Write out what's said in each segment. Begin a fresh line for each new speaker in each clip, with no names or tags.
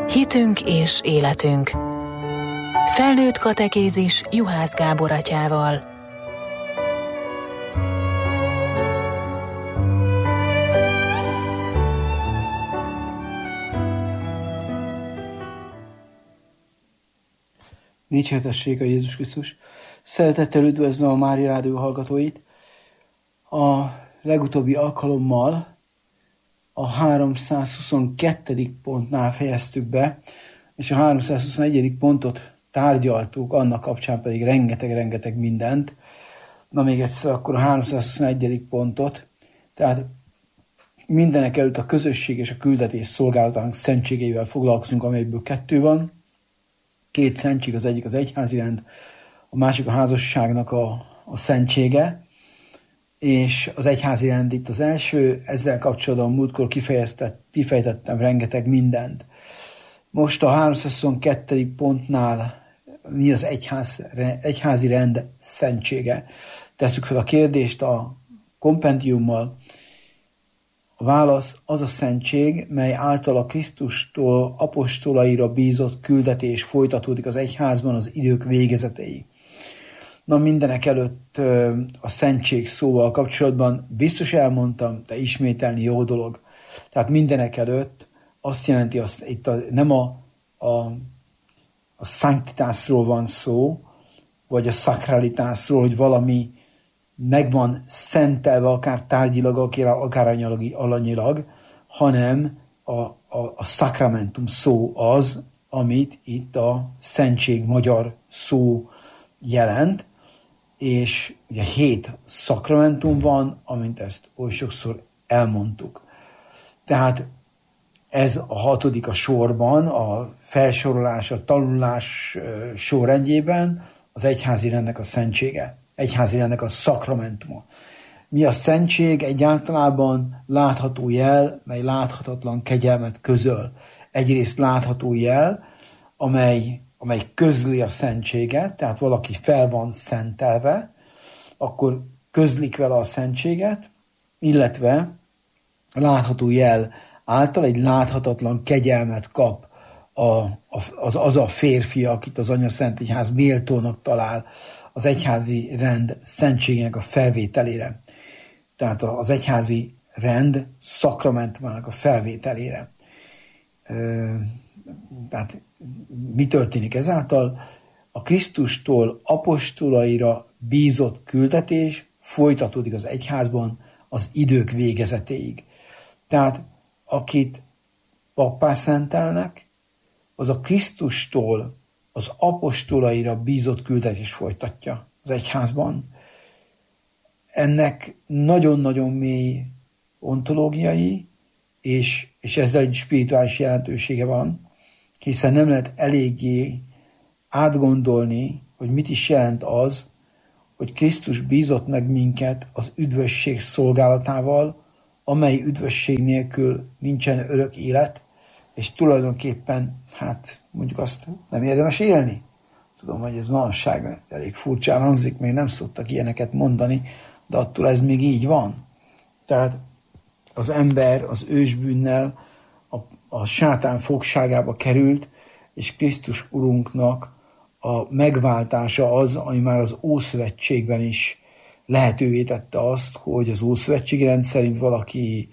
Hitünk és életünk. Felnőtt katekézis Juhász Gábor atyával.
Dicsértessék a Jézus Krisztus! Szeretettel üdvözlöm a Mária Rádió hallgatóit. A legutóbbi alkalommal a 322. pontnál fejeztük be, és a 321. pontot tárgyaltuk, annak kapcsán pedig rengeteg mindent. Na még egyszer akkor a 321. pontot, tehát mindenek előtt a közösség és a küldetés szolgálatának szentségeivel foglalkozunk, amelyből 2 van. 2 szentség, az egyik az egyházi rend, a másik a házasságnak a szentsége, és az egyházi rend itt az első, ezzel kapcsolatban múltkor kifejtettem rengeteg mindent. Most a 322. pontnál mi az egyházi rend szentsége? Tesszük fel a kérdést a kompendiummal. A válasz az a szentség, mely által a Krisztustól apostolaira bízott küldetés folytatódik az egyházban az idők végezetéig. Na mindenek előtt a szentség szóval kapcsolatban biztos elmondtam, de ismételni jó dolog. Tehát mindenek előtt azt jelenti, nem a szanktitászról van szó, vagy a szakralitásról, hogy valami meg van szentelve, akár tárgyilag, akár alanyilag, hanem a szakramentum szó az, amit itt a szentség magyar szó jelent, és ugye 7 szakramentum van, amint ezt oly sokszor elmondtuk. Tehát ez a 6. a sorban, a felsorolás, a tanulás sorrendjében az egyházi rendnek a szentsége. Egyházi rendnek a szakramentuma. Mi a szentség? Egyáltalában látható jel, mely láthatatlan kegyelmet közöl. Egyrészt látható jel, amely közli a szentséget, tehát valaki fel van szentelve, akkor közlik vele a szentséget, illetve látható jel által egy láthatatlan kegyelmet kap az a férfi, akit az Anyaszentegyház méltónak talál az egyházi rend szentségének a felvételére. Tehát az egyházi rend szakramentumának a felvételére. Tehát mi történik ezáltal? A Krisztustól apostolaira bízott küldetés folytatódik az egyházban az idők végezetéig. Tehát akit pappá szentelnek, az a Krisztustól az apostolaira bízott küldetés folytatja az egyházban. Ennek nagyon-nagyon mély ontológiai és ezzel egy spirituális jelentősége van, hiszen nem lehet eléggé átgondolni, hogy mit is jelent az, hogy Krisztus bízott meg minket az üdvösség szolgálatával, amely üdvösség nélkül nincsen örök élet, és tulajdonképpen, mondjuk azt nem érdemes élni. Tudom, hogy ez manapság elég furcsán hangzik, még nem szoktak ilyeneket mondani, de attól ez még így van. Tehát az ember az ősbűnnel a sátán fogságába került, és Krisztus Urunknak a megváltása az, ami már az Ószövetségben is lehetővé tette azt, hogy az Ószövetségi rend szerint valaki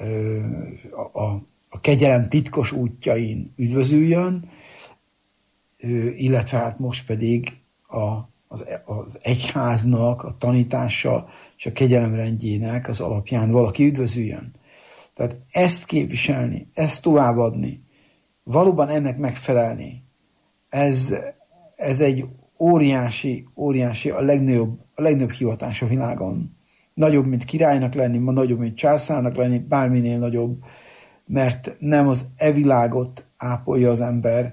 a kegyelem titkos útjain üdvözüljön, illetve most pedig az egyháznak a tanítása és a kegyelem rendjének az alapján valaki üdvözüljön. Tehát ezt képviselni, ezt továbbadni, valóban ennek megfelelni, ez egy óriási, a legnagyobb hivatás a világon. Nagyobb, mint királynak lenni, nagyobb, mint császárnak lenni, bárminél nagyobb, mert nem az világot ápolja az ember,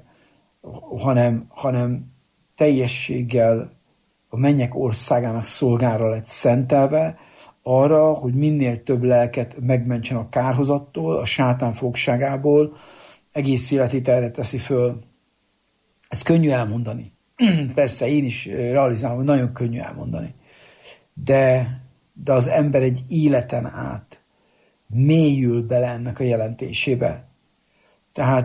hanem teljességgel a mennyek országának szolgára lett szentelve, arra, hogy minél több lelket megmentsen a kárhozattól, a sátán fogságából, egész életét erre teszi föl. Ez könnyű elmondani. Persze én is realizálom, hogy nagyon könnyű elmondani. De az ember egy életen át mélyül bele ennek a jelentésébe. Tehát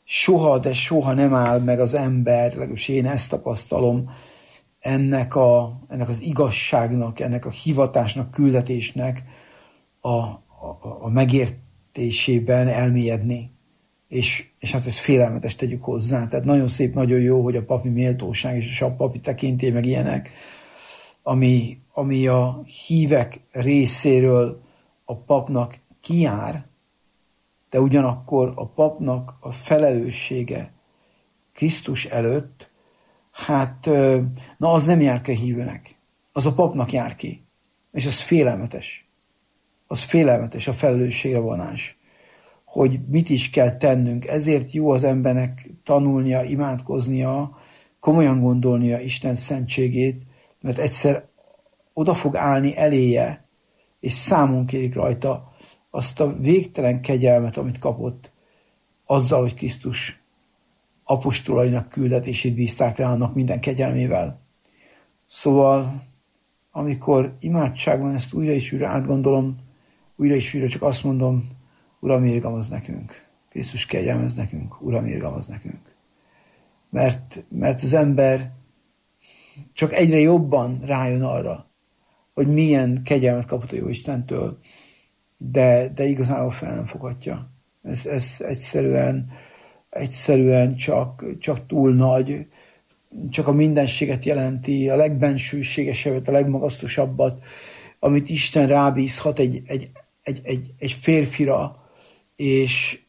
soha, de soha nem áll meg az ember, legalábbis én ezt tapasztalom, ennek az igazságnak, ennek a hivatásnak, küldetésnek a megértésében elmélyedni. És hát ez félelmetes, tegyük hozzá. Tehát nagyon szép, nagyon jó, hogy a papi méltóság és a papi tekintély meg ilyenek, ami a hívek részéről a papnak kijár, de ugyanakkor a papnak a felelőssége Krisztus előtt, hát na az nem jár ki a hívőnek. Az a papnak jár ki. És az félelmetes. Az félelmetes a felelősségre vonás. Hogy mit is kell tennünk. Ezért jó az embernek tanulnia, imádkoznia, komolyan gondolnia Isten szentségét, mert egyszer oda fog állni eléje, és számon kérik rajta azt a végtelen kegyelmet, amit kapott, azzal, hogy Krisztus apostolainak küldetését bízták rá annak minden kegyelmével. Szóval, amikor imádságban ezt újra és újra átgondolom, újra és újra csak azt mondom, Uram, irgalmaz nekünk. Krisztus kegyelmez nekünk. Uram, irgalmaz nekünk. Mert az ember csak egyre jobban rájön arra, hogy milyen kegyelmet kapott a Jóistentől, de igazából fel nem foghatja. Ez egyszerűen csak túl nagy, csak a mindenséget jelenti, a legbensőségesebbet, a legmagasztosabbat, amit Isten rábízhat egy férfira, és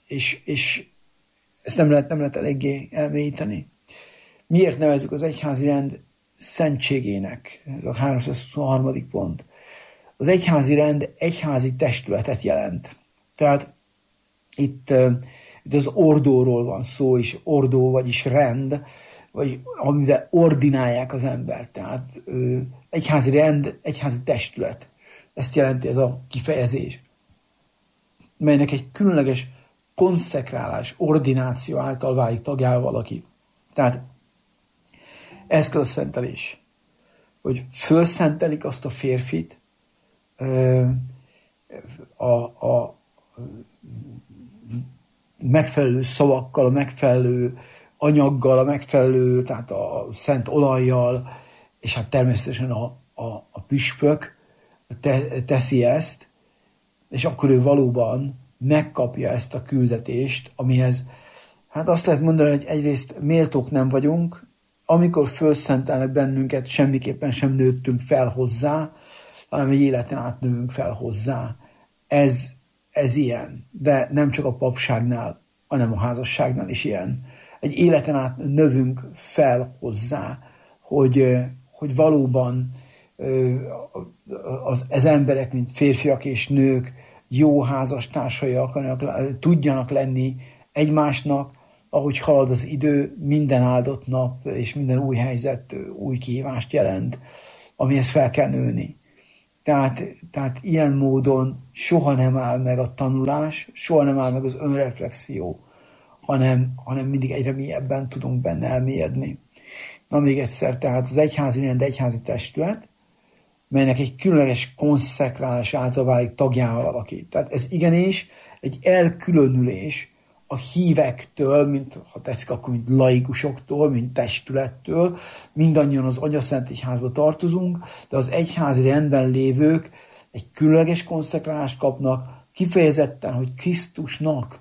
ezt nem lehet eléggé elmélyíteni. Miért nevezzük az egyházi rend szentségének? Ez a 323. pont. Az egyházi rend egyházi testületet jelent. Tehát itt az ordóról van szó, és ordó, vagyis rend, vagy amivel ordinálják az embert. Tehát egyházi rend, egyházi testület. Ezt jelenti ez a kifejezés, melynek egy különleges konszekrálás, ordináció által válik tagjává valaki. Tehát ez kell a szentelés, hogy fölszentelik azt a férfit a megfelelő szavakkal, a megfelelő anyaggal, a megfelelő, tehát a szent olajjal, és hát természetesen a püspök teszi ezt, és akkor ő valóban megkapja ezt a küldetést, amihez, hát azt lehet mondani, hogy egyrészt méltók nem vagyunk, amikor fölszentelnek bennünket, semmiképpen sem nőttünk fel hozzá, hanem egy életen át növünk fel hozzá. Ez ilyen, de nem csak a papságnál, hanem a házasságnál is ilyen. Egy életen át növünk fel hozzá, hogy valóban az emberek, mint férfiak és nők jó házastársai tudjanak lenni egymásnak, ahogy halad az idő, minden áldott nap és minden új helyzet új kihívást jelent, amihez fel kell nőni. Tehát ilyen módon soha nem áll meg a tanulás, soha nem áll meg az önreflexió, hanem mindig egyre mélyebben tudunk benne elmélyedni. Na még egyszer, tehát az egyházi rend, egyházi testület, melynek egy különleges konszekrálás által válik tagjával valaki. Tehát ez igenis egy elkülönülés a hívektől, mint, ha tetszik, akkor mint laikusoktól, mint testülettől. Mindannyian az Atyaszent Egyházba tartozunk, de az egyházi rendben lévők egy különleges konszekrálást kapnak, kifejezetten, hogy Krisztusnak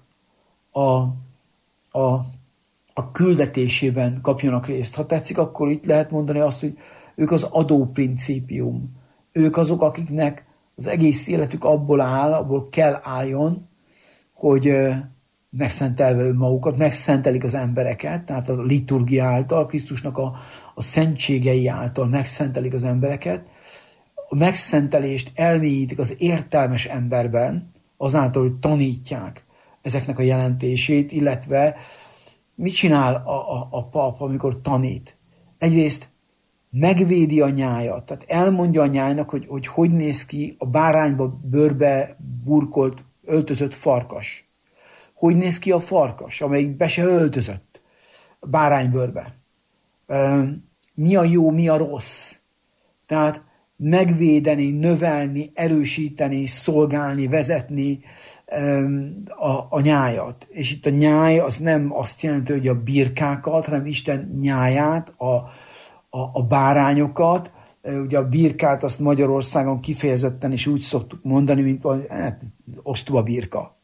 a küldetésében kapjanak részt. Ha tetszik, akkor itt lehet mondani azt, hogy ők az adóprincípium. Ők azok, akiknek az egész életük abból kell álljon, hogy megszentelve önmagukat, megszentelik az embereket, tehát a liturgia által, Krisztusnak a szentségei által megszentelik az embereket. A megszentelést elmélyítik az értelmes emberben, azáltal, hogy tanítják ezeknek a jelentését, illetve mit csinál a pap, amikor tanít? Egyrészt megvédi a nyájat, tehát elmondja a nyájnak, hogy néz ki a bárányba bőrbe burkolt, öltözött farkas. Hogy néz ki a farkas, amelyik be se öltözött báránybőrbe. Mi a jó, mi a rossz. Tehát megvédeni, növelni, erősíteni, szolgálni, vezetni a nyájat. És itt a nyáj az nem azt jelenti, hogy a birkákat, hanem Isten nyáját, a bárányokat. Ugye a birkát azt Magyarországon kifejezetten is úgy szoktuk mondani, mint valami ostoba birka.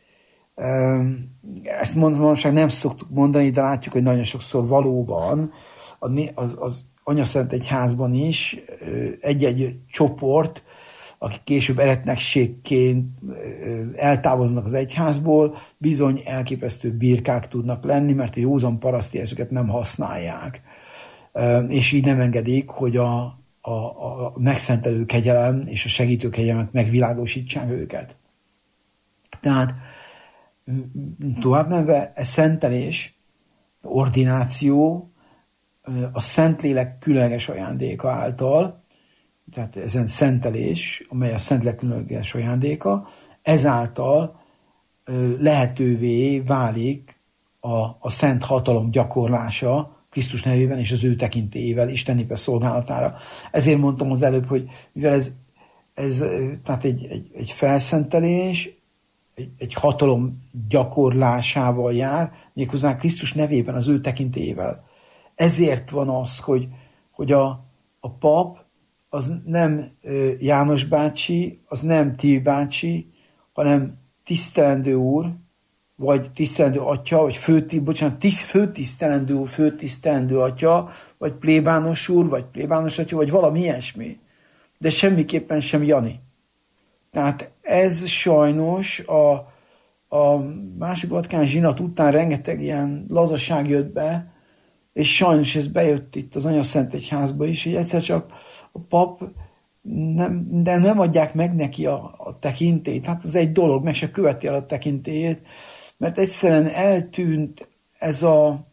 Ezt manapság nem szoktuk mondani, de látjuk, hogy nagyon sokszor valóban az Anyaszentegyházban is egy-egy csoport, akik később eretnekségként eltávoznak az egyházból, bizony elképesztő birkák tudnak lenni, mert a józan paraszti eszüket nem használják. És így nem engedik, hogy a megszentelő kegyelem és a segítő kegyelmet megvilágosítsák őket. Tehát tovább menve, ez szentelés, ordináció, a Szentlélek különleges ajándéka által, tehát ezen szentelés, amely a Szentlélek különleges ajándéka, ezáltal lehetővé válik a szent hatalom gyakorlása Krisztus nevében és az ő tekintélyével, Isten népe szolgálatára. Ezért mondtam az előbb, hogy mivel ez tehát egy felszentelés, egy hatalom gyakorlásával jár, méghozzá Krisztus nevében, az ő tekintélyével. Ezért van az, hogy a pap az nem János bácsi, az nem Tibi bácsi, hanem tisztelendő úr, vagy tisztelendő atya, vagy főtisztelendő úr, főtisztelendő atya, vagy plébános úr, vagy plébános atya, vagy valami ilyesmi. De semmiképpen sem Jani. Tehát ez sajnos a második Vatikán zsinat után rengeteg ilyen lazaság jött be, és sajnos ez bejött itt az Anyaszentegyházba is, hogy egyszer csak a pap nem adják meg neki a tekintélyt. Hát ez egy dolog, meg se követi el a tekintélyét, mert egyszerűen eltűnt ez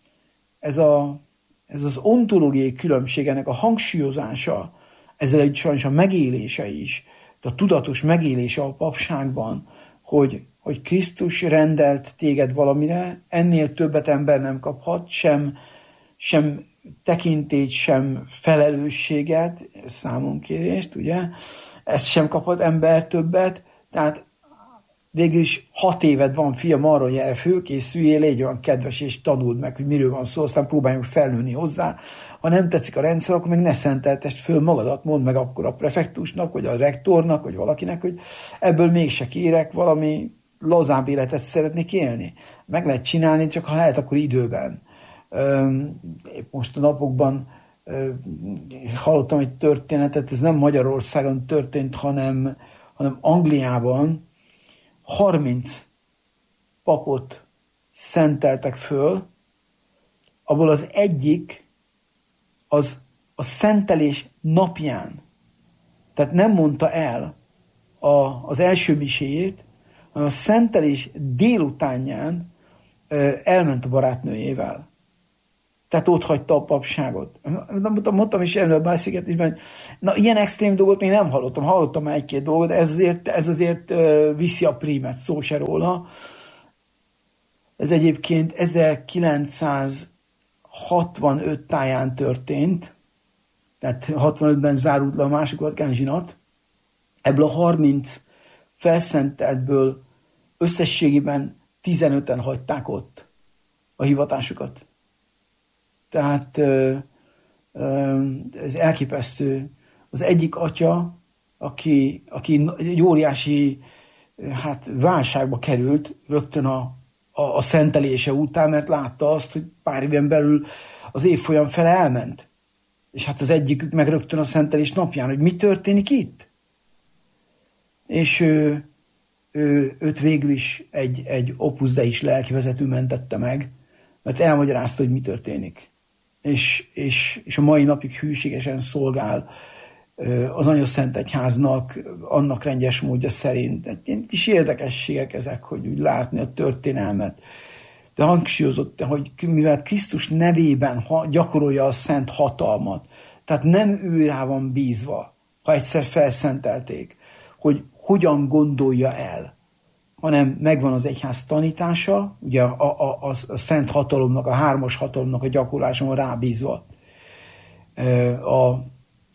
az ontológiai különbség, ennek a hangsúlyozása, ezzel egy sajnos a megélése is, a tudatos megélése a papságban, hogy Krisztus rendelt téged valamire, ennél többet ember nem kaphat, sem tekintélyt, sem felelősséget, számonkérést, ugye? Ezt sem kaphat ember többet, tehát végül is 6 éved van, fiam, arra, hogy erre fölkészüljél, légy olyan kedves, és tanuld meg, hogy miről van szó, aztán próbáljunk felnőni hozzá. Ha nem tetszik a rendszer, akkor meg ne szenteltest föl magadat, mondd meg akkor a prefektusnak, vagy a rektornak, vagy valakinek, hogy ebből mégse kérek, valami lazább életet szeretnék élni. Meg lehet csinálni, csak ha lehet, akkor időben. Épp most a napokban hallottam egy történetet, ez nem Magyarországon történt, hanem Angliában 30 papot szenteltek föl, abból az egyik az a szentelés napján, tehát nem mondta el az első miséjét, hanem a szentelés délutánján elment a barátnőjével. Tehát ott hagyta a papságot. Mondtam is előbb a beszélgetésben, hogy na, ilyen extrém dolgot még nem hallottam. Hallottam egy-két dolgot, ez azért viszi a prímet, szó se róla. Ez egyébként 1965 táján történt, tehát 65-ben zárult le a második Vatikán zsinat. Ebből a 30 felszenteltből összességében 15-en hagyták ott a hivatásukat. Tehát ez elképesztő. Az egyik atya, aki egy óriási válságba került rögtön a szentelése után, mert látta azt, hogy pár éven belül az évfolyam fele elment. És hát az egyikük meg rögtön a szentelés napján, hogy mi történik itt. És őt végül is egy Opus Dei-s lelkivezető mentette meg, mert elmagyarázta, hogy mi történik. És a mai napig hűségesen szolgál az Anyaszentegyháznak, annak rendes módja szerint. Ilyen kis érdekességek ezek, hogy úgy látni a történelmet. De hangsúlyozott, hogy mivel Krisztus nevében gyakorolja a szent hatalmat, tehát nem ő rá van bízva, ha egyszer felszentelték, hogy hogyan gondolja el, hanem megvan az egyház tanítása, ugye a szent hatalomnak, a hármas hatalomnak a gyakorlása van rábízva.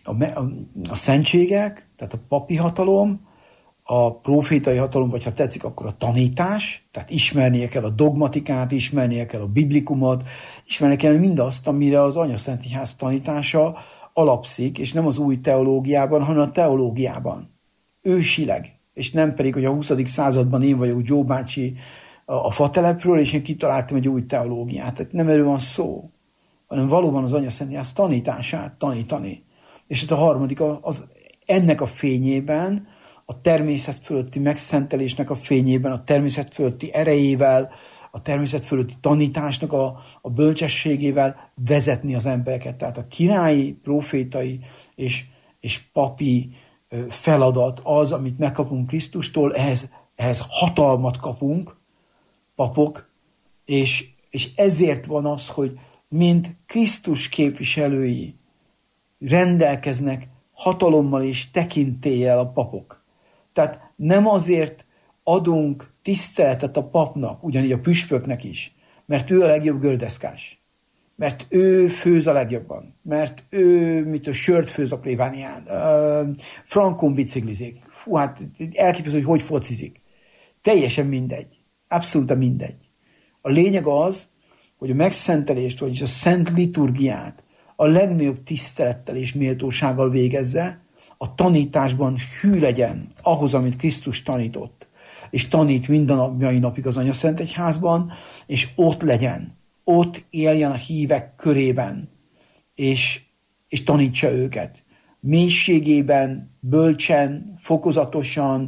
a szentségek, tehát a papi hatalom, a prófétai hatalom, vagy ha tetszik, akkor a tanítás, tehát ismernie kell a dogmatikát, ismernie kell a biblikumot, ismernie kell mindazt, amire az Anyaszentegyház tanítása alapszik, és nem az új teológiában, hanem a teológiában. Ősileg, és nem pedig, hogy a 20. században én vagyok Joe bácsi a fatelepről, és én kitaláltam egy új teológiát. Tehát nem erről van szó, hanem valóban az Anyaszentegyház tanítását tanítani. És hát a harmadik, ennek a fényében, a természet fölötti megszentelésnek a fényében, a természet fölötti erejével, a természet fölötti tanításnak a bölcsességével vezetni az embereket. Tehát a királyi, profétai és papi feladat az, amit megkapunk Krisztustól, ehhez hatalmat kapunk, papok, és ezért van az, hogy mind Krisztus képviselői rendelkeznek hatalommal és tekintéllyel a papok. Tehát nem azért adunk tiszteletet a papnak, ugyanígy a püspöknek is, mert ő a legjobb göldeszkás, mert ő főz a legjobban, mert ő sört főz a plébánián, frankon biciklizik, hát elképesztő, hogy focizik. Teljesen mindegy, abszolút mindegy. A lényeg az, hogy a megszentelést, vagyis a szent liturgiát a legnagyobb tisztelettel és méltósággal végezze, a tanításban hű legyen ahhoz, amit Krisztus tanított, és tanít minden mai napig az Anyaszentegyházban, és ott legyen, ott éljen a hívek körében, és tanítsa őket. Mélységében, bölcsen, fokozatosan,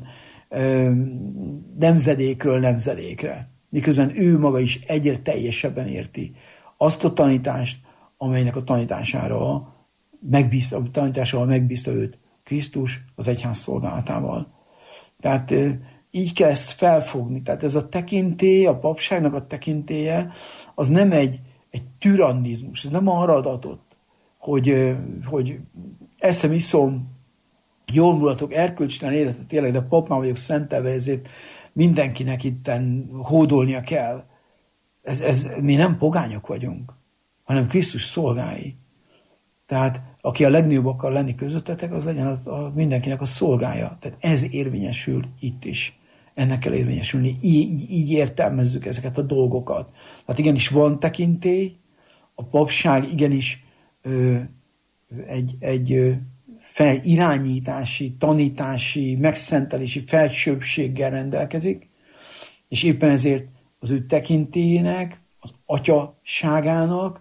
nemzedékről nemzedékre. Miközben ő maga is egyre teljesebben érti azt a tanítást, amelynek a tanításával megbízta őt Krisztus az egyház szolgálatával. Tehát így kell ezt felfogni. Tehát ez a tekintély, a papságnak a tekintélye, az nem egy türannizmus, ez nem arra adatott, hogy eszem, iszom, jól mulatok, erkölcstelen életet élek, de papnál vagyok szentelve, ezért mindenkinek itten hódolnia kell. Mi nem pogányok vagyunk, hanem Krisztus szolgái. Tehát aki a legnagyobb akar lenni közöttetek, az legyen mindenkinek a szolgája. Tehát ez érvényesül itt is. Ennek kell érvényesülni. Így értelmezzük ezeket a dolgokat. Tehát igenis van tekintély, a papság igenis egy felirányítási, tanítási, megszentelési felsőbbséggel rendelkezik, és éppen ezért az ő tekintélyének, az atyaságának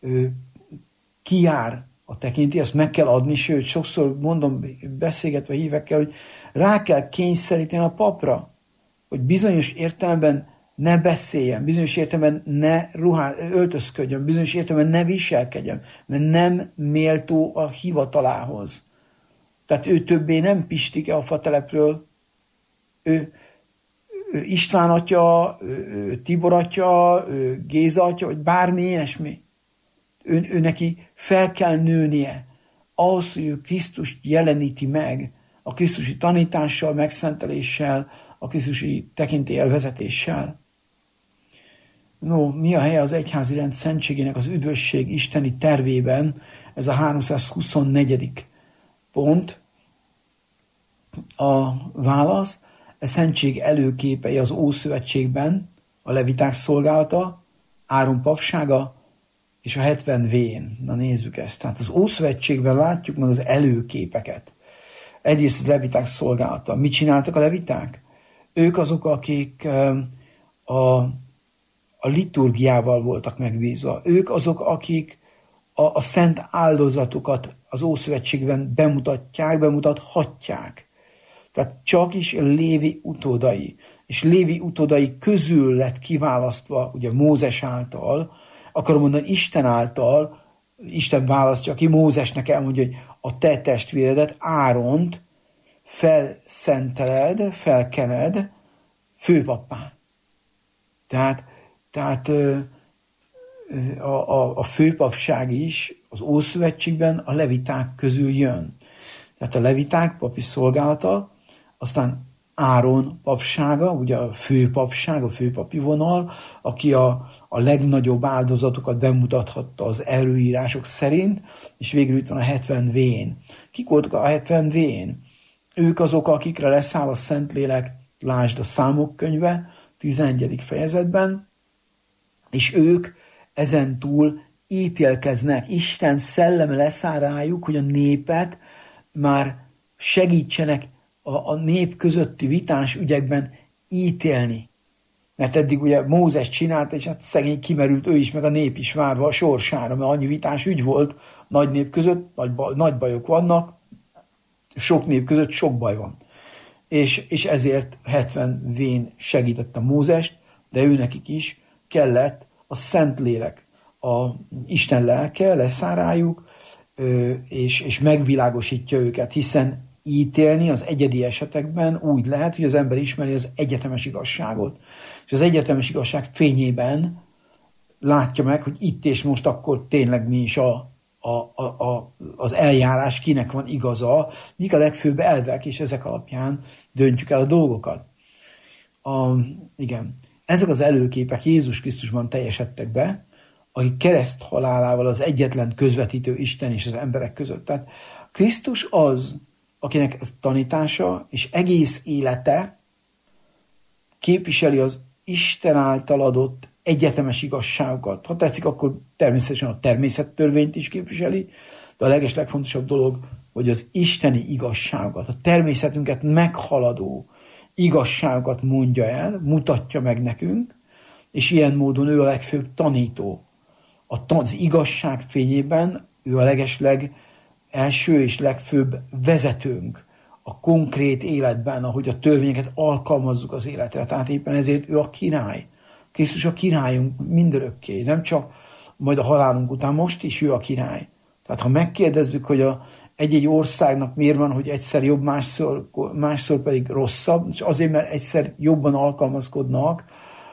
kijár a tekintély, azt meg kell adni, sőt, sokszor mondom, beszélgetve hívekkel, hogy rá kell kényszeríteni a papra, hogy bizonyos értelemben ne beszéljen, bizonyos értelemben ne öltözködjön, bizonyos értelemben ne viselkedjen, mert nem méltó a hivatalához. Tehát ő többé nem Pistike a fatelepről, ő István atya, Tibor atya, Géza atya, vagy bármi ilyesmi. Ő neki fel kell nőnie ahhoz, hogy ő Krisztust jeleníti meg a krisztusi tanítással, megszenteléssel, a krisztusi tekintélyel vezetéssel. No, mi a helye az egyházi rend szentségének az üdvösség isteni tervében? Ez a 324. pont. A válasz, a szentség előképei az Ószövetségben, a leviták szolgálata, Áron papsága és a 70 vén. Na nézzük ezt. Tehát az Ószövetségben látjuk meg az előképeket. Egyrészt a leviták szolgálata. Mit csináltak a leviták? Ők azok, akik a liturgiával voltak megbízva. Ők azok, akik a szent áldozatokat az Ószövetségben bemutathatják. Tehát csak is Lévi utódai. És Lévi utódai közül lett kiválasztva, ugye Mózes által, akarom mondani Isten által, Isten választja ki, Mózesnek elmondja, hogy a te testvéredet, Áront felszenteled, felkened főpappá. Tehát a főpapság is az Ószövetségben a leviták közül jön. Tehát a leviták papi szolgálata, aztán Áron papsága, ugye a főpapság, a főpapi vonal, aki a legnagyobb áldozatokat bemutathatta az előírások szerint, és végül itt van a 70 vén. Kik voltak a 70 vén? Ők azok, akikre leszáll a Szentlélek, lásd a Számok könyve, 11. fejezetben, és ők ezentúl ítélkeznek. Isten szelleme leszáll rájuk, hogy a népet már segítsenek a nép közötti vitás ügyekben ítélni. Mert eddig ugye Mózes csinálta, és hát szegény kimerült ő is, meg a nép is várva a sorsára, mert annyi vitás ügy volt, nagy nép között nagy bajok vannak, sok nép között sok baj van. És ezért 70 vén segítette Mózest, de őnekik is kellett a Szentlélek, a Isten lelke leszáll rájuk, és megvilágosítja őket, hiszen ítélni az egyedi esetekben úgy lehet, hogy az ember ismeri az egyetemes igazságot. És az egyetemes igazság fényében látja meg, hogy itt és most akkor tényleg mi is az eljárás, kinek van igaza, mik a legfőbb elvek, és ezek alapján döntjük el a dolgokat. Igen. Ezek az előképek Jézus Krisztusban teljesedtek be, aki kereszt halálával az egyetlen közvetítő Isten és az emberek között. Tehát Krisztus az, akinek ez tanítása és egész élete képviseli az Isten által adott egyetemes igazságokat. Ha tetszik, akkor természetesen a természettörvényt is képviseli, de a legfontosabb dolog, hogy az isteni igazságokat, a természetünket meghaladó igazságokat mondja el, mutatja meg nekünk, és ilyen módon ő a legfőbb tanító. Az igazság fényében ő a első és legfőbb vezetőnk a konkrét életben, ahogy a törvényeket alkalmazzuk az életre. Tehát éppen ezért ő a király. Krisztus a királyunk mindörökké, nem csak majd a halálunk után, most is ő a király. Tehát ha megkérdezzük, hogy egy-egy országnak miért van, hogy egyszer jobb, másszor pedig rosszabb, és azért, mert egyszer jobban alkalmazkodnak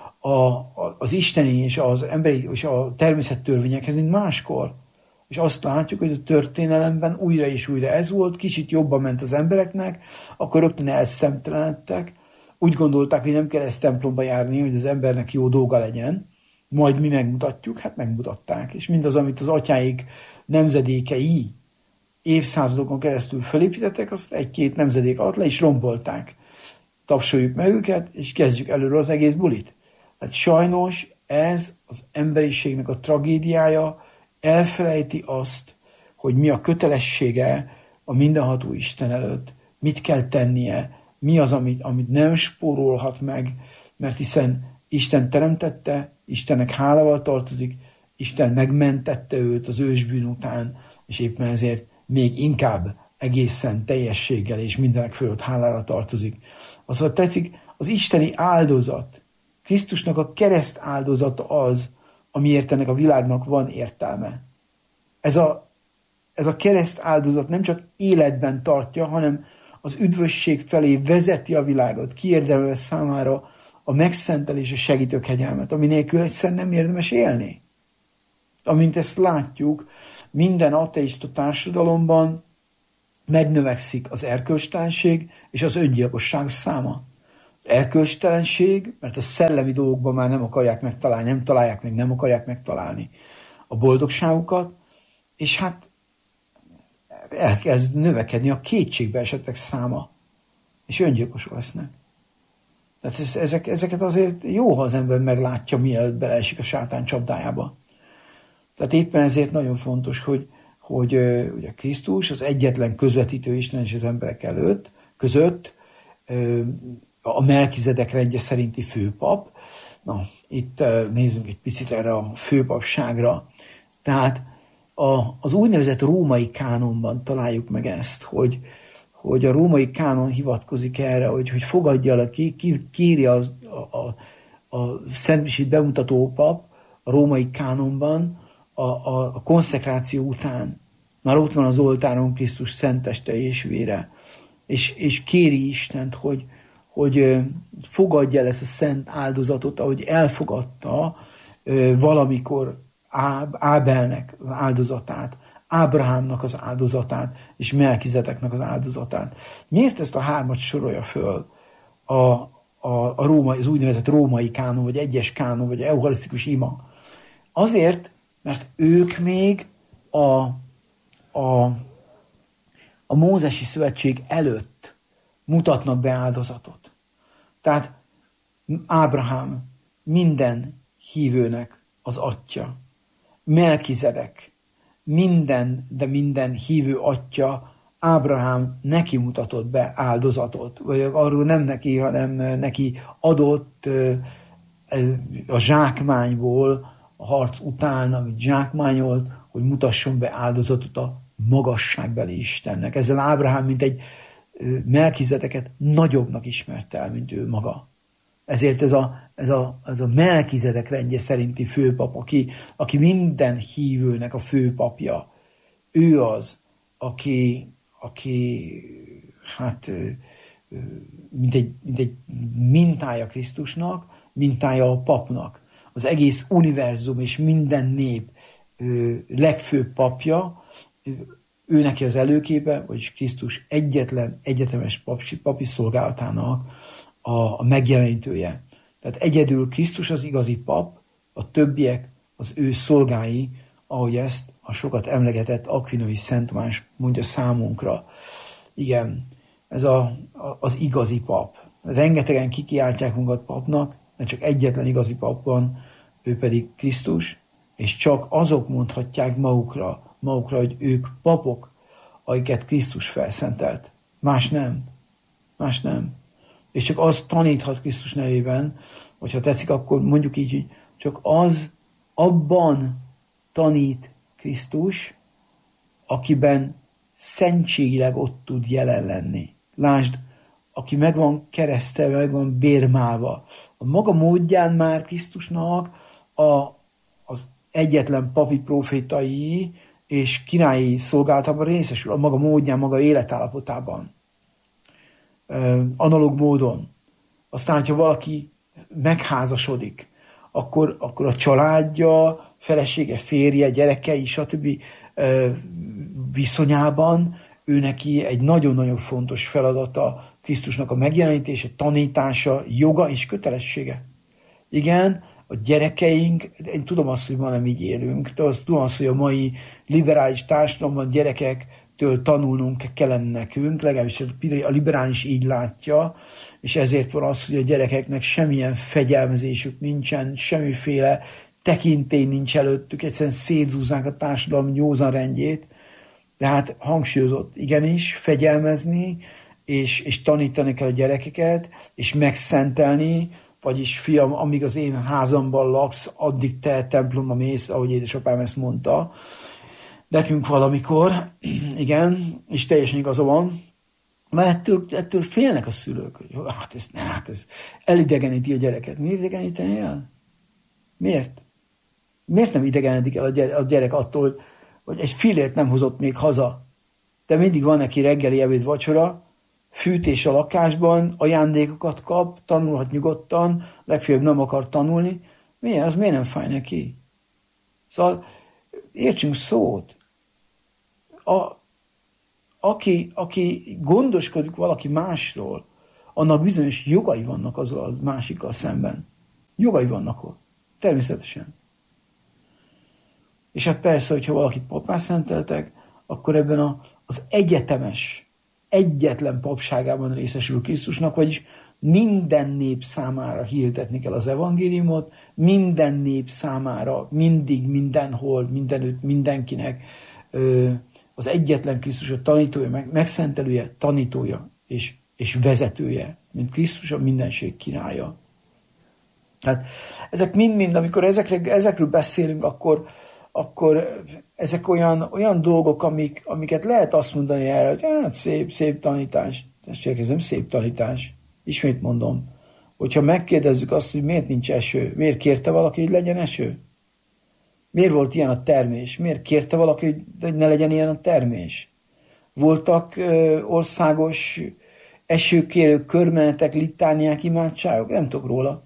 az isteni és az emberi és a természettörvényekhez, mint máskor. És azt látjuk, hogy a történelemben újra és újra ez volt, kicsit jobban ment az embereknek, akkor rögtön elszemtelenedtek, úgy gondolták, hogy nem kell ezt templomba járni, hogy az embernek jó dolga legyen, majd mi megmutatjuk, hát megmutatták. És mindaz, amit az atyáik nemzedékei évszázadokon keresztül felépítettek, azt egy-két nemzedék alatt le is rombolták. Tapsoljuk meg őket, és kezdjük előről az egész bulit. Hát sajnos ez az emberiségnek a tragédiája, elfelejti azt, hogy mi a kötelessége a mindenható Isten előtt, mit kell tennie, mi az, amit nem spórolhat meg, mert hiszen Isten teremtette, Istennek hálával tartozik, Isten megmentette őt az ősbűn után, és éppen ezért még inkább egészen teljességgel és mindenek fölött hálára tartozik. Aztán tetszik, az isteni áldozat, Krisztusnak a kereszt áldozata az, amiért ennek a világnak van értelme. Ez a kereszt áldozat nem csak életben tartja, hanem az üdvösség felé vezeti a világot, kiérdemelve számára a megszentelés és segítő kegyelmet, ami nélkül egyszer nem érdemes élni. Amint ezt látjuk, minden ateista társadalomban megnövekszik az erkölcstelenség és az öngyilkosság száma. Az erkölcstelenség, mert a szellemi dolgokban már nem akarják megtalálni, nem találják meg, nem akarják megtalálni a boldogságukat, és hát elkezd növekedni a kétségbe esettek száma, és öngyilkosok lesznek. Tehát ezeket azért jó, ha az ember meglátja, mielőtt beleesik a sátán csapdájába. Tehát éppen ezért nagyon fontos, hogy ugye Krisztus az egyetlen közvetítő Isten és az emberek között, a Melkizedek rendje szerinti főpap. Na, itt nézzünk egy picit erre a főpapságra. Tehát az úgynevezett római kánonban találjuk meg ezt, hogy a római kánon hivatkozik erre, hogy fogadja el, kírja a szentmisét bemutató pap a római kánonban a konszekráció után. Már ott van az oltáron Krisztus szent teste és vére, és kéri Istent, hogy fogadja el ezt a szent áldozatot, ahogy elfogadta valamikor Ábelnek az áldozatát, Ábrahámnak az áldozatát, és Melkizedeknek az áldozatát. Miért ezt a hármat sorolja föl? az úgynevezett római kánon, vagy egyes kánon, vagy eucharisztikus ima. Azért, mert ők még a mózesi szövetség előtt mutatnak be áldozatot. Tehát Ábrahám minden hívőnek az atya. Melkizedek minden hívő atya, Ábrahám neki mutatott be áldozatot, vagy arról nem neki, hanem neki adott a zsákmányból, a harc után, amit zsákmányolt, hogy mutasson be áldozatot a magasságbeli Istennek. Ezzel Ábrahám mint egy Melkizedeket nagyobbnak ismerte el, mint ő maga. Ezért ez a Melkizedek rendje szerinti főpap, aki minden hívőnek a főpapja, ő az, aki hát mint egy mintája Krisztusnak, mintája a papnak. Az egész univerzum és minden nép legfőbb papja, ő neki az előképe, vagyis Krisztus egyetemes papi szolgálatának a megjelenítője. Tehát egyedül Krisztus az igazi pap, a többiek az ő szolgái, ahogy ezt a sokat emlegetett Akvinói Szent Tamás mondja számunkra. Igen, ez az igazi pap. Rengetegen kikiáltják magukat papnak, mert csak egyetlen igazi pap van, ő pedig Krisztus, és csak azok mondhatják magukra, hogy ők papok, akiket Krisztus felszentelt. Más nem. És csak az taníthat Krisztus nevében, vagy ha tetszik, akkor mondjuk így, hogy csak az abban tanít Krisztus, akiben szentségileg ott tud jelen lenni. Lásd, aki meg van keresztelve, meg van bérmálva. A maga módján már Krisztusnak az egyetlen papi profétai és királyi szolgálatában részesül, a maga módján, maga életállapotában. Analóg módon. Aztán, ha valaki megházasodik, akkor a családja, felesége, férje, gyerekei, stb. Viszonyában ő neki egy nagyon-nagyon fontos feladata Krisztusnak a megjelenítése, tanítása, joga és kötelessége. Igen, a gyerekeink, én tudom azt, hogy ma nem így élünk, tudom azt, hogy a mai liberális társadalomban gyerekektől tanulnunk kellene nekünk, legalábbis a liberális így látja, és ezért van az, hogy a gyerekeknek semmilyen fegyelmezésük nincsen, semmiféle tekintély nincs előttük, egyszerűen szétzúzzák a társadalom józan rendjét, de hát hangsúlyozott, igenis, fegyelmezni, és tanítani kell a gyerekeket, és megszentelni, vagyis fiam, amíg az én házamban laksz, addig te templomba mész, ahogy édesapám ezt mondta. Nekünk valamikor, igen, és teljesen igaza van, mert ettől félnek a szülők, hogy ez elidegeníti a gyereket. Miért idegeníteni el? Miért? Miért nem idegenedik el a gyerek attól, hogy egy fillért nem hozott még haza, de mindig van neki reggeli, ebéd, vacsora, fűtés a lakásban, ajándékokat kap, tanulhat nyugodtan, legfeljebb nem akar tanulni. Az miért nem fáj neki? Szóval értsünk szót. Aki gondoskodik valaki másról, annak bizonyos jogai vannak azzal a másikkal szemben. Jogai vannak ott. Természetesen. És hát persze, hogyha valakit pappá szenteltek, akkor ebben az egyetlen papságában részesül Krisztusnak, vagyis minden nép számára hirdetni kell az evangéliumot, minden nép számára, mindig, mindenhol, mindenütt, mindenkinek az egyetlen Krisztus a tanítója, megszentelője, tanítója és vezetője, mint Krisztus a mindenség királya. Hát ezek mind, amikor ezekről beszélünk, akkor ezek olyan dolgok, amiket lehet azt mondani erre, hogy hát szép tanítás. Ez nem szép tanítás. Ismét mondom, hogyha megkérdezzük azt, hogy miért nincs eső, miért kérte valaki, hogy legyen eső? Miért volt ilyen a termés? Miért kérte valaki, hogy ne legyen ilyen a termés? Voltak országos esőkérő körmenetek, litániák, imádságok? Nem tudok róla.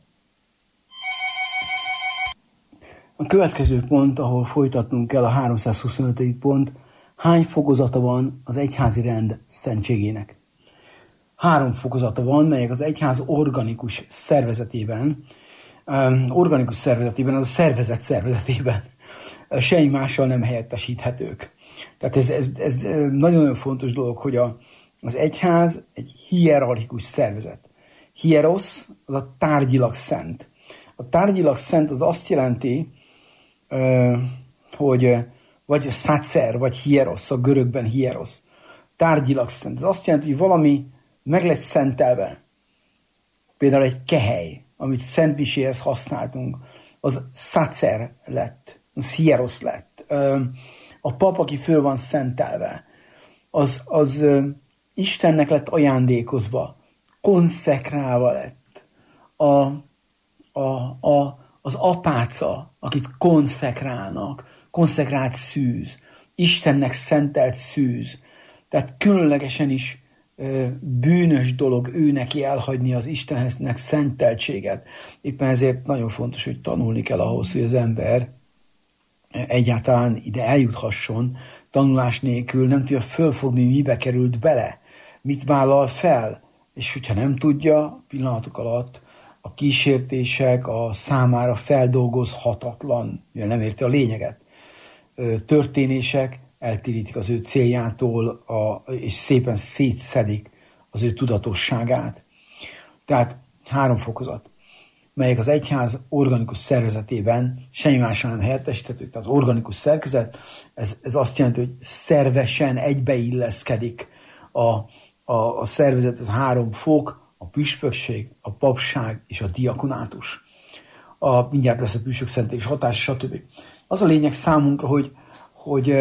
A következő pont, ahol folytatnunk kell, a 325. pont, hány fokozata van az egyházi rend szentségének? 3 fokozata van, melyek az egyház organikus szervezetében, az a szervezet szervezetében semmi mással nem helyettesíthetők. Tehát ez nagyon fontos dolog, hogy az egyház egy hierarchikus szervezet. Hieros az a tárgyilag szent. A tárgyilag szent az azt jelenti, hogy vagy szácer, vagy hieros, a görögben hieros. Tárgyilag szent. Ez azt jelenti, hogy valami meg lett szentelve. Például egy kehely, amit szentmiséhez használtunk, az szácer lett, az hieros lett. A pap, aki föl van szentelve, az Istennek lett ajándékozva, konszekrálva lett. Az apáca, akit konszekrálnak, konszekrált szűz, Istennek szentelt szűz. Tehát különlegesen is bűnös dolog ő neki elhagyni az Istennek szenteltséget. Éppen ezért nagyon fontos, hogy tanulni kell ahhoz, hogy az ember egyáltalán ide eljuthasson, tanulás nélkül nem tudja fölfogni, mibe került bele, mit vállal fel, és hogyha nem tudja, pillanatok alatt a kísértések, a számára feldolgozhatatlan, mivel nem érti a lényeget, történések eltérítik az ő céljától, és szépen szétszedik az ő tudatosságát. Tehát 3 fokozat, melyek az egyház organikus szervezetében semmi mással nem helyettesíthető. Az organikus szerkezet, ez azt jelenti, hogy szervesen egybeilleszkedik a szervezet, az 3 fok, a püspökség, a papság és a diakonátus. Mindjárt lesz a püspök szentelés hatás, stb. Az a lényeg számunkra, hogy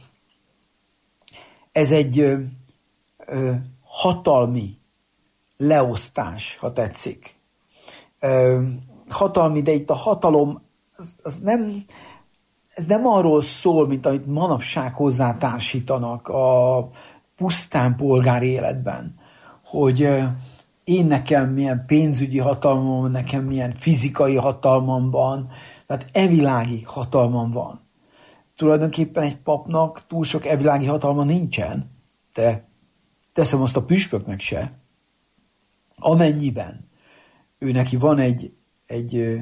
ez egy hatalmi leosztás, ha tetszik. Hatalmi, de itt a hatalom ez nem arról szól, mint amit manapság hozzátársítanak a pusztán polgári életben, hogy én nekem milyen pénzügyi hatalmam van, nekem milyen fizikai hatalmam van, tehát evilági hatalmam van. Tulajdonképpen egy papnak túl sok evilági hatalma nincsen, de teszem azt a püspöknek se, amennyiben ő neki van egy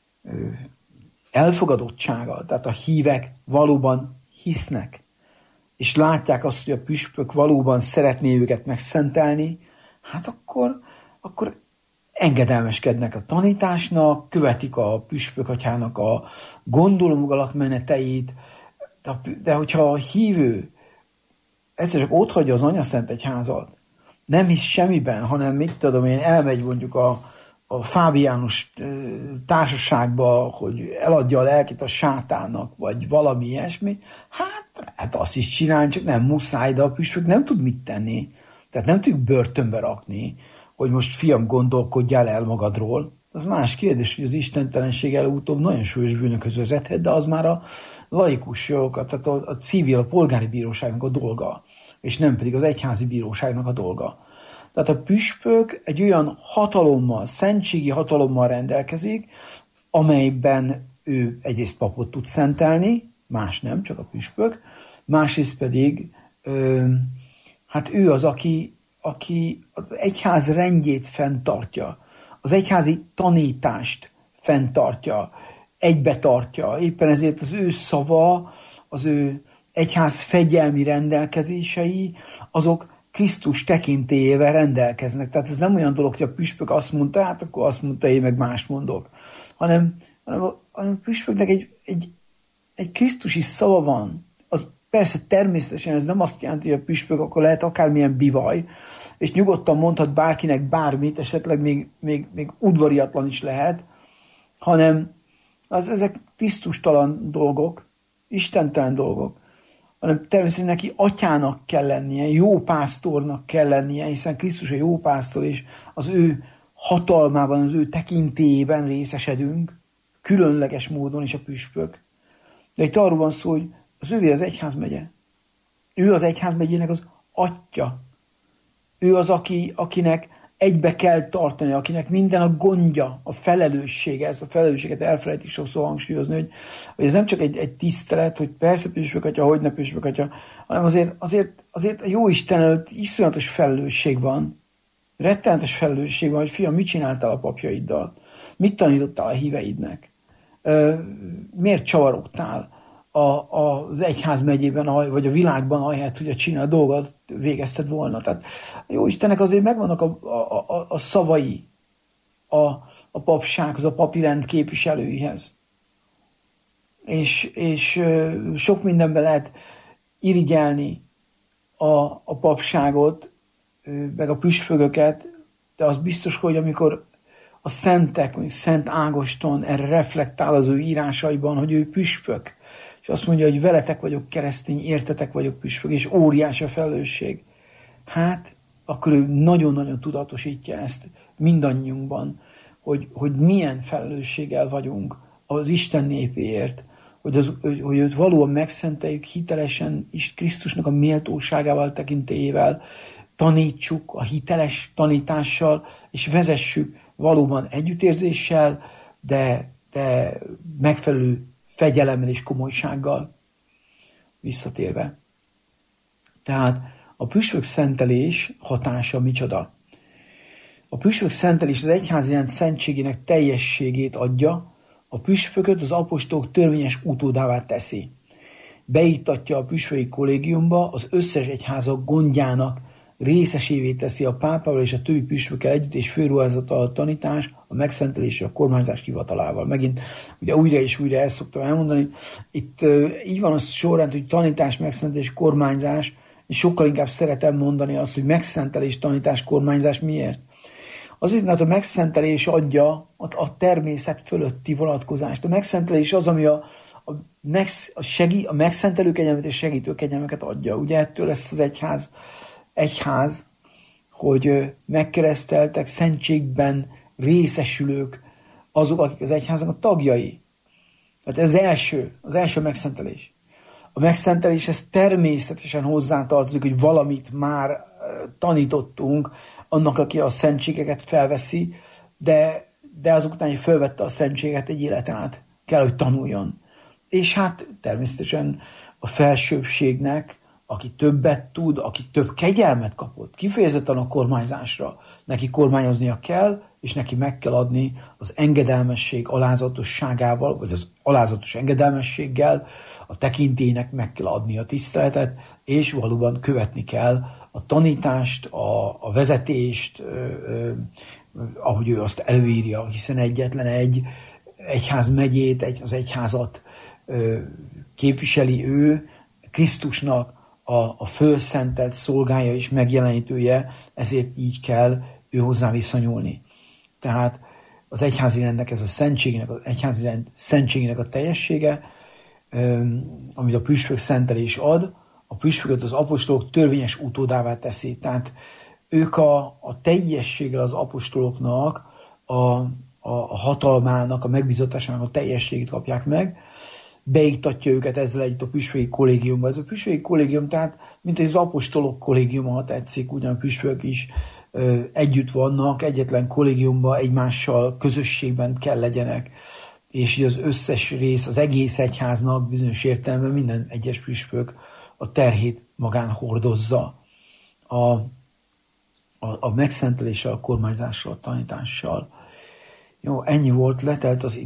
elfogadottsága, tehát a hívek valóban hisznek, és látják azt, hogy a püspök valóban szeretné őket megszentelni, hát akkor engedelmeskednek a tanításnak, követik a püspök atyának a gondolatmeneteit, de hogyha a hívő egyszer csak otthagyja az anyaszent egyházat, nem hisz semmiben, hanem mit tudom én, elmegy mondjuk a Fábiánus társaságba, hogy eladja a lelkét a sátánnak, vagy valami ilyesmi, hát azt is csinálni, csak nem muszáj, de a püspök nem tud mit tenni. Tehát nem tudjuk börtönbe rakni, hogy most fiam, gondolkodjál el magadról. Az más kérdés, hogy az istentelenség előutóbb nagyon súlyos bűnökhöz vezethet, de az már a laikus jogokat, tehát a civil, a polgári bíróságnak a dolga, és nem pedig az egyházi bíróságnak a dolga. Tehát a püspök egy olyan hatalommal, szentségi hatalommal rendelkezik, amelyben ő egyrészt papot tud szentelni, más nem, csak a püspök, másrészt pedig hát ő az, aki az egyház rendjét fenntartja, az egyházi tanítást fenntartja, egybetartja. Éppen ezért az ő szava, az ő egyház fegyelmi rendelkezései, azok Krisztus tekintélyével rendelkeznek. Tehát ez nem olyan dolog, hogy a püspök azt mondta, hát akkor azt mondta, én meg mást mondok. Hanem a püspöknek egy krisztusi szava van. Az persze természetesen ez nem azt jelenti, hogy a püspök akkor lehet akármilyen bivaj, és nyugodtan mondhat bárkinek bármit, esetleg még udvariatlan is lehet, hanem ezek Krisztustalan dolgok, istentelen dolgok, hanem természetesen neki atyának kell lennie, jó pásztornak kell lennie, hiszen Krisztus a jó pásztor, és az ő hatalmában, az ő tekintélyében részesedünk, különleges módon is a püspök. De itt arról van szó, hogy az ővé az egyházmegye. Ő az egyházmegyének az atya. Ő az, akinek egybe kell tartani, akinek minden a gondja, a felelőssége. Ezt a felelősséget elfelejtik sokszor hangsúlyozni, hogy ez nem csak egy tisztelet, hogy persze püspök atya, hogy ne püspök atya, hanem azért a jó Isten előtt iszonyatos felelősség van. Rettenetes felelősség van, hogy fiam, mit csináltál a papjaiddal? Mit tanítottál a híveidnek? Miért csavarogtál az egyház megyében, vagy a világban, ahelyett, hogy a csinál dolgot végezted volna? Tehát jó Istennek azért megvannak a szavai a papsághoz, a papi rend képviselőihez. És sok mindenben lehet irigyelni a papságot, meg a püspököket, de az biztos, hogy amikor a szentek, mondjuk Szent Ágoston erre reflektál az ő írásaiban, hogy ő püspök, és azt mondja, hogy veletek vagyok keresztény, értetek vagyok püspök, és óriási a felelősség. Hát, akkor ő nagyon-nagyon tudatosítja ezt mindannyiunkban, hogy milyen felelősséggel vagyunk az Isten népéért, hogy őt valóban megszenteljük hitelesen is Krisztusnak a méltóságával, tekintélyével, tanítsuk a hiteles tanítással, és vezessük valóban együttérzéssel, de megfelelő fegyelemmel és komolysággal visszatérve. Tehát a püspök szentelés hatása micsoda? A püspök szentelés az egyházi rend szentségének teljességét adja, a püspököt az apostolok törvényes utódává teszi. Beiktatja a püspöki kollégiumba, az összes egyházak gondjának részesévé teszi a pápával és a többi püspökkel együtt, és főruházata a tanítás, a megszentelés és a kormányzás hivatalával. Megint ugye újra és újra ezt szoktam elmondani. Itt így van a sorrend, hogy tanítás, megszentelés, kormányzás, és sokkal inkább szeretem mondani azt, hogy megszentelés, tanítás, kormányzás. Miért? Azért, mert a megszentelés adja a természet fölötti vonatkozást. A megszentelés az, ami a megszentelő kegyelmet és segítő kegyelmeket adja. Ugye ettől lesz az egyház, hogy megkereszteltek, szentségben részesülők, azok, akik az egyháznak a tagjai. Tehát ez az első megszentelés. A megszentelés, ez természetesen hozzátartozik, hogy valamit már tanítottunk annak, aki a szentségeket felveszi, de azok után, hogy felvette a szentséget egy életen át, kell, hogy tanuljon. És hát természetesen a felsőbbségnek, aki többet tud, aki több kegyelmet kapott, kifejezetten a kormányzásra, neki kormányoznia kell, és neki meg kell adni az engedelmesség alázatosságával, vagy az alázatos engedelmességgel, a tekintélynek meg kell adni a tiszteletet, és valóban követni kell a tanítást, a vezetést, ahogy ő azt előírja, hiszen egyetlen egy egyház megyét, az egyházat képviseli ő, Krisztusnak a fölszentelt szolgája és megjelenítője, ezért így kell ő hozzá viszonyulni. Tehát az egyházi rendnek ez a szentségének, az egyházi rend szentségének a teljessége, amit a püspök szentelés ad, a püspököt az apostolok törvényes utódává teszi. Tehát ők a teljességgel az apostoloknak, a hatalmának, a megbízatásának a teljességét kapják meg, beiktatja őket ezzel együtt a püspöki kollégiumba. Ez a püspöki kollégium, tehát mint az apostolok kollégiuma, ha tetszik, ugyan a püspök is együtt vannak, egyetlen kollégiumban egymással közösségben kell legyenek, és az összes rész, az egész egyháznak bizonyos értelemben minden egyes püspök a terhét magán hordozza. A megszenteléssel, a kormányzással, a tanítással. Jó, ennyi volt, letelt az